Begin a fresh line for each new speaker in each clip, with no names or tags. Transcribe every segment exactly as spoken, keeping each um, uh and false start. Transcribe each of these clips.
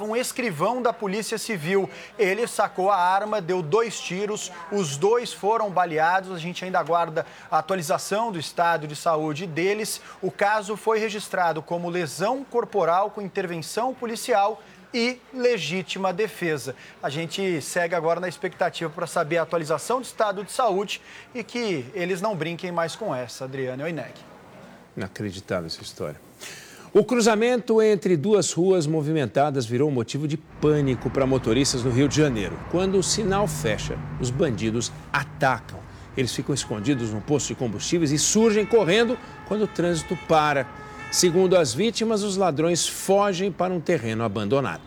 estava um escrivão da Polícia Civil. Ele sacou a arma, deu dois tiros, os dois foram baleados. A gente ainda aguarda a atualização do estado de saúde deles. O caso foi registrado como lesão corporal com intervenção policial e legítima defesa. A gente segue agora na expectativa para saber a atualização do estado de saúde e que eles não brinquem mais com essa, Adriana e Oineg.
Inacreditável essa história. O cruzamento entre duas ruas movimentadas virou motivo de pânico para motoristas no Rio de Janeiro. Quando o sinal fecha, os bandidos atacam. Eles ficam escondidos num posto de combustíveis e surgem correndo quando o trânsito para. Segundo as vítimas, os ladrões fogem para um terreno abandonado.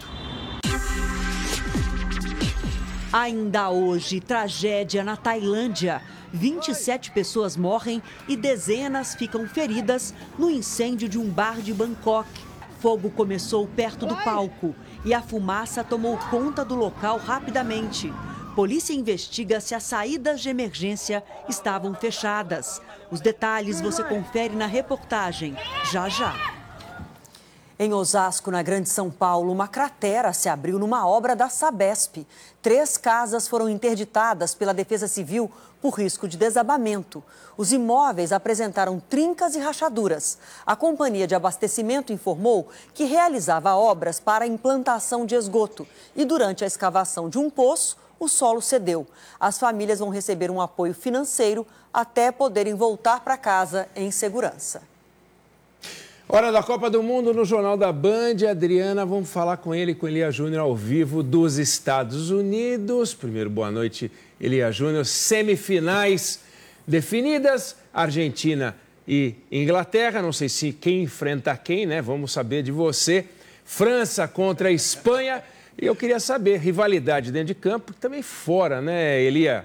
Ainda hoje, tragédia na Tailândia. vinte e sete pessoas morrem e dezenas ficam feridas no incêndio de um bar de Bangkok. Fogo começou perto do palco e a fumaça tomou conta do local rapidamente. Polícia investiga se as saídas de emergência estavam fechadas. Os detalhes você confere na reportagem, já já. Em Osasco, na Grande São Paulo, uma cratera se abriu numa obra da Sabesp. Três casas foram interditadas pela Defesa Civil por risco de desabamento. Os imóveis apresentaram trincas e rachaduras. A companhia de abastecimento informou que realizava obras para a implantação de esgoto. E durante a escavação de um poço, o solo cedeu. As famílias vão receber um apoio financeiro até poderem voltar para casa em segurança.
Hora da Copa do Mundo no Jornal da Band. Adriana, vamos falar com ele, com Elia Júnior, ao vivo dos Estados Unidos. Primeiro, boa noite, Elia Júnior. Semifinais definidas, Argentina e Inglaterra. Não sei se quem enfrenta quem, né? Vamos saber de você. França contra a Espanha. E eu queria saber, rivalidade dentro de campo e também fora, né, Elia?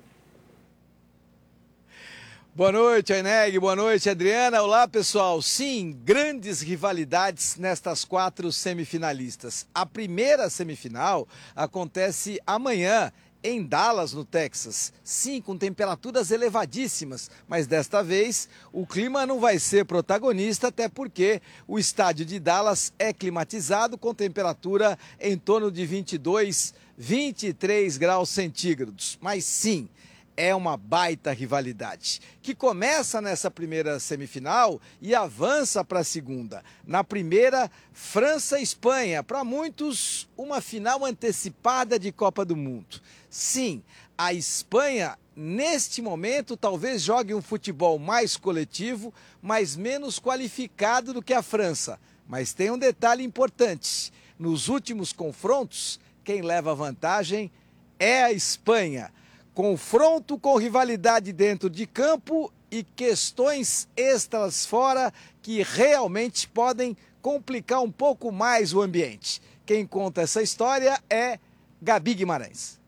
Boa noite, Oineg. Boa noite, Adriana. Olá, pessoal. Sim, grandes rivalidades nestas quatro semifinalistas. A primeira semifinal acontece amanhã, em Dallas, no Texas. Sim, com temperaturas elevadíssimas, mas desta vez o clima não vai ser protagonista, até porque o estádio de Dallas é climatizado com temperatura em torno de vinte e dois, vinte e três graus centígrados. Mas sim, é uma baita rivalidade, que começa nessa primeira semifinal e avança para a segunda. Na primeira, França e Espanha, para muitos, uma final antecipada de Copa do Mundo. Sim, a Espanha, neste momento, talvez jogue um futebol mais coletivo, mas menos qualificado do que a França. Mas tem um detalhe importante, nos últimos confrontos, quem leva vantagem é a Espanha. Confronto com rivalidade dentro de campo e questões extras fora que realmente podem complicar um pouco mais o ambiente. Quem conta essa história é Gabi Guimarães.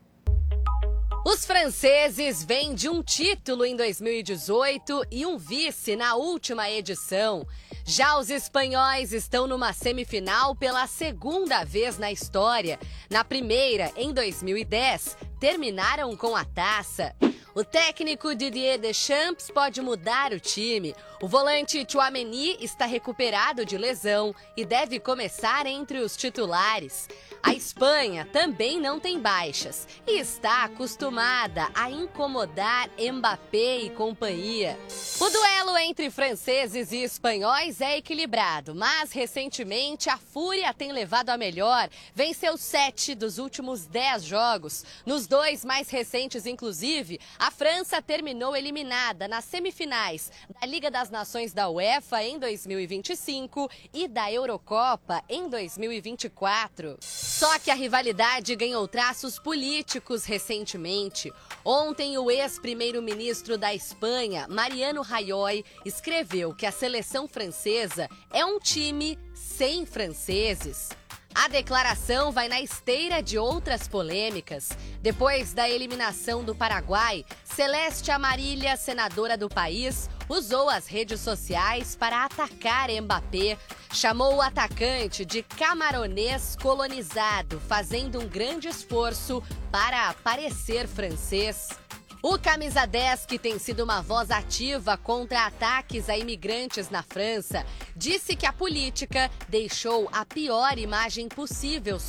Os franceses vêm de um título em dois mil e dezoito e um vice na última edição. Já os espanhóis estão numa semifinal pela segunda vez na história. Na primeira, em dois mil e dez, terminaram com a taça. O técnico Didier Deschamps pode mudar o time. O volante Tchouaméni está recuperado de lesão e deve começar entre os titulares. A Espanha também não tem baixas e está acostumada a incomodar Mbappé e companhia. O duelo entre franceses e espanhóis é equilibrado, mas recentemente a Fúria tem levado a melhor. Venceu sete dos últimos dez jogos. Nos dois mais recentes, inclusive, a França terminou eliminada nas semifinais da Liga das Nações da UEFA em dois mil e vinte e cinco e da Eurocopa em dois mil e vinte e quatro. Só que a rivalidade ganhou traços políticos recentemente. Ontem, o ex-primeiro-ministro da Espanha, Mariano Rajoy, escreveu que a seleção francesa é um time sem franceses. A declaração vai na esteira de outras polêmicas. Depois da eliminação do Paraguai, Celeste Amarília, senadora do país, usou as redes sociais para atacar Mbappé. Chamou o atacante de camaronês colonizado, fazendo um grande esforço para parecer francês. O camisa dez, que tem sido uma voz ativa contra ataques a imigrantes na França, disse que a política deixou a pior imagem possível